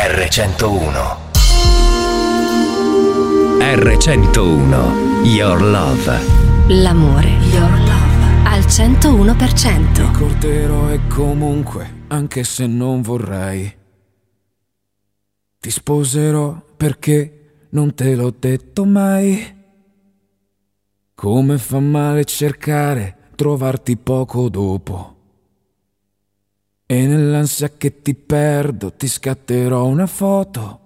R101. R101, Your Love. L'amore, Your Love, al 101%. Ti ricorderò e comunque, anche se non vorrei, ti sposerò perché non te l'ho detto mai. Come fa male cercare, trovarti poco dopo. E nell'ansia che ti perdo ti scatterò una foto